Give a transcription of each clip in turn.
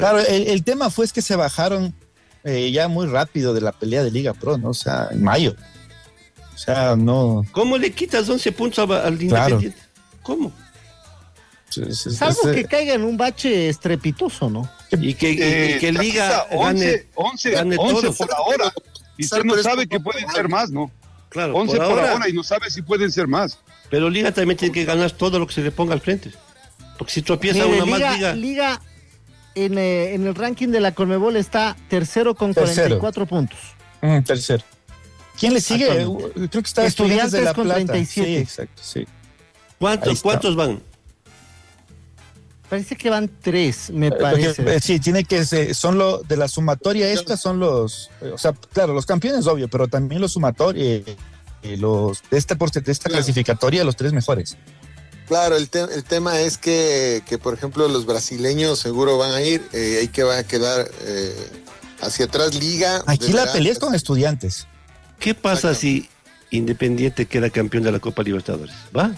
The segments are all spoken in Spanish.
Claro, el tema fue es que se bajaron ya muy rápido de la pelea de Liga Pro, ¿no? O sea, en mayo. O sea, no... ¿Cómo le quitas 11 puntos al Claro. Independiente? ¿Cómo? Salvo que caiga en un bache estrepitoso, ¿no? Y que Liga gane 11 todo. por ahora. Y usted no sabe que pueden ser más, ¿no? Claro, 11 por ahora y no sabe si pueden ser más. Pero Liga también tiene que ganar todo lo que se le ponga al frente. Porque si tropieza Mire, una más Liga en el ranking de la Conmebol está tercero con 44 puntos. Tercero. ¿Quién le sigue? Creo que está Estudiantes de La con Plata. 37. Sí, exacto, sí. ¿Cuántos van? Parece que van 3, me parece. Sí, tiene que ser, de la sumatoria estas son los, o sea, claro, los campeones obvio, pero también los sumatorios, los de esta clasificatoria, los 3 mejores. Claro, el tema es que, por ejemplo, los brasileños seguro van a ir, ahí que va a quedar hacia atrás Liga. Aquí la pelea es con Estudiantes. ¿Qué pasa si Independiente queda campeón de la Copa Libertadores? ¿Va?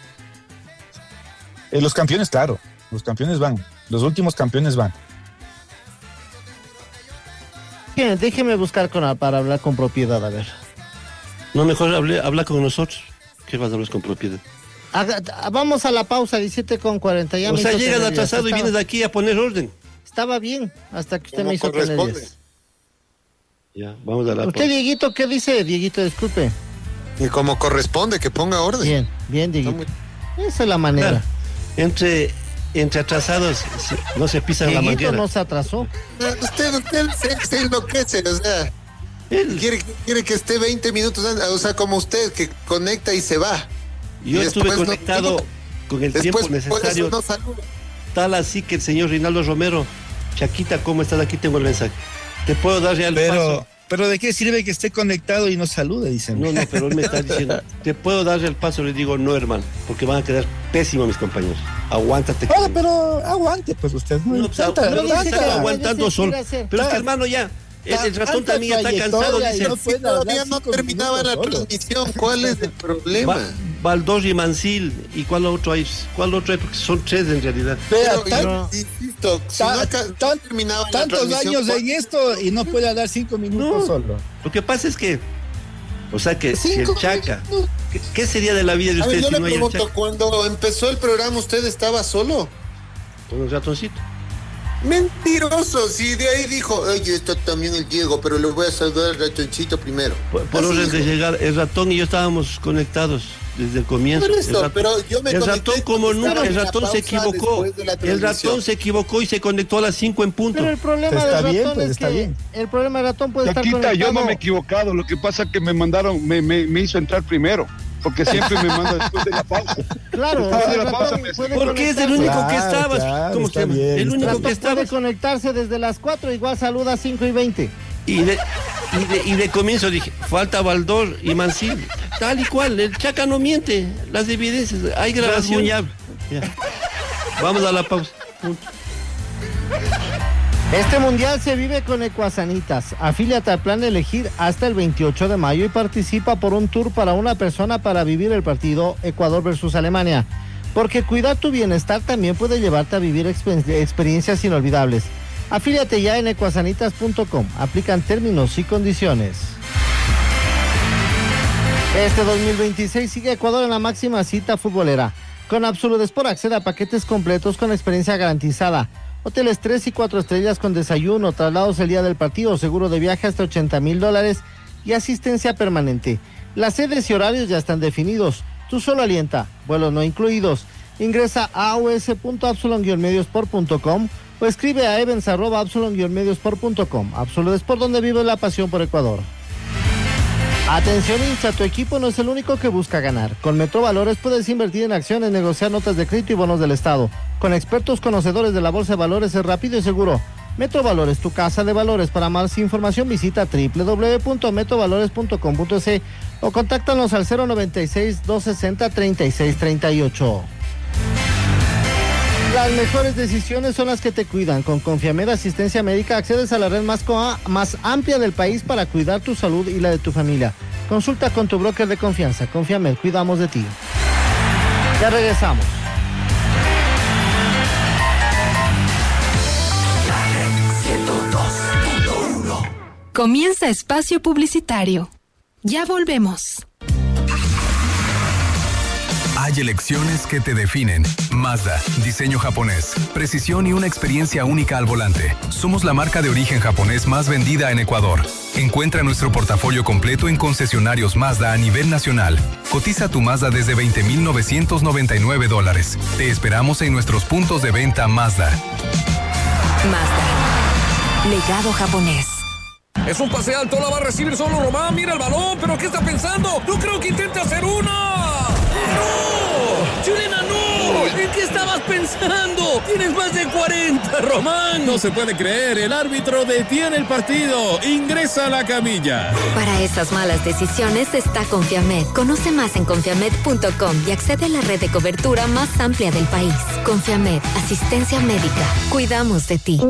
Los campeones, claro. Los campeones van. Los últimos campeones van. Déjeme buscar para hablar con propiedad, a ver. No, mejor habla con nosotros. ¿Qué vas a hablar con propiedad? Vamos a la pausa, 17:40. Ya o sea, llegas atrasado y vienes de aquí a poner orden. Estaba bien, hasta que usted me hizo tener 10. Ya, vamos a la ¿Usted, pausa. Dieguito, qué dice? Dieguito, disculpe. Y como corresponde, que ponga orden. Bien, Dieguito. Esa es la manera. Claro. Entre atrasados no se pisan Dieguito la manguera. No se atrasó. Usted enloquece, o sea. Quiere que esté 20 minutos antes, o sea, como usted, que conecta y se va. Yo estuve conectado con el tiempo necesario. No tal así que el señor Rinaldo Romero, Chaquita, ¿cómo estás? Aquí tengo el mensaje. Te puedo dar ya el paso. Pero ¿de qué sirve que esté conectado y no salude? Dicen. No, pero él me está diciendo, te puedo dar el paso. Le digo, no, hermano, porque van a quedar pésimos mis compañeros. Aguántate. Pero aguante, pues usted. No está aguantando solo. Pero es que, hermano, ya. El ratón también ya está cansado. Dice, todavía no terminaba la transmisión. ¿Cuál es el problema? Baldor y Mancil. ¿Y cuál otro hay? Porque son 3 en realidad. Insisto, si no terminaba tantos años en esto y no puede dar 5 minutos solo. Lo que pasa es que, o sea que si el Chaca, ¿qué sería de la vida de usted si no hay el Chaca? Cuando empezó el programa, ¿usted estaba solo? Con el ratoncito. Mentiroso, si de ahí dijo, oye, está también el Diego, pero le voy a saludar al ratoncito primero. Por orden de llegar, el ratón y yo estábamos conectados desde el comienzo. Pero yo me el ratón como nunca, el ratón se equivocó. El ratón se equivocó y se conectó a las 5 en punto. Pero el problema del ratón es que el problema del ratón puede estar conectado. Yo no me he equivocado, lo que pasa es que me mandaron, me hizo entrar primero. Porque siempre me manda después de la pausa. Claro, porque es el único que estabas. ¿Cómo se llama? El único que estaba. Puede conectarse desde las 4, igual saluda a 5:20. Y de comienzo dije, falta Baldor y Mancil. Tal y cual, el Chaca no miente. Las evidencias, hay grabación ya. Vamos a la pausa. Este mundial se vive con Ecuasanitas. Afíliate al plan de elegir hasta el 28 de mayo y participa por un tour para una persona para vivir el partido Ecuador versus Alemania. Porque cuidar tu bienestar también puede llevarte a vivir experiencias inolvidables. Afíliate ya en ecuasanitas.com. Aplican términos y condiciones. Este 2026 sigue Ecuador en la máxima cita futbolera. Con Absolut Sport accede a paquetes completos con experiencia garantizada. Hoteles 3 y 4 estrellas con desayuno, traslados el día del partido, seguro de viaje hasta $80,000 y asistencia permanente. Las sedes y horarios ya están definidos. Tú solo alienta, vuelos no incluidos. Ingresa a aus.absalon-mediosport.com o escribe a evans@absalon-mediosport.com. Absolut Sport, donde vive la pasión por Ecuador. Atención hincha, tu equipo no es el único que busca ganar. Con Metrovalores puedes invertir en acciones, negociar notas de crédito y bonos del Estado. Con expertos conocedores de la Bolsa de Valores es rápido y seguro. Metrovalores, tu casa de valores. Para más información visita www.metrovalores.com.es o contáctanos al 096-260-3638. Las mejores decisiones son las que te cuidan. Con Confiamed Asistencia Médica accedes a la red más amplia del país para cuidar tu salud y la de tu familia. Consulta con tu broker de confianza. Confiamed, cuidamos de ti. Ya regresamos. Comienza espacio publicitario. Ya volvemos. Hay elecciones que te definen. Mazda, diseño japonés, precisión y una experiencia única al volante. Somos la marca de origen japonés más vendida en Ecuador. Encuentra nuestro portafolio completo en concesionarios Mazda a nivel nacional. Cotiza tu Mazda desde $20,999. Te esperamos en nuestros puntos de venta Mazda. Mazda. Legado japonés. Es un pase alto, la va a recibir solo Román. Mira el balón, pero ¿qué está pensando? No creo que intente hacer una. ¡No! ¡Chilena, no! ¿En qué estabas pensando? Tienes más de 40, Román. No se puede creer, el árbitro detiene el partido. Ingresa a la camilla. Para esas malas decisiones está Confiamed. Conoce más en confiamed.com y accede a la red de cobertura más amplia del país. Confiamed, asistencia médica. Cuidamos de ti.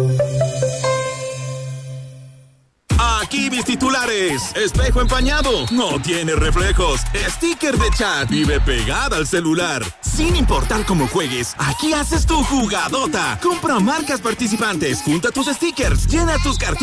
Aquí mis titulares. Espejo empañado, no tiene reflejos. Sticker de chat, vive pegada al celular. Sin importar cómo juegues, aquí haces tu jugadota. Compra marcas participantes, junta tus stickers, llena tus cartitas.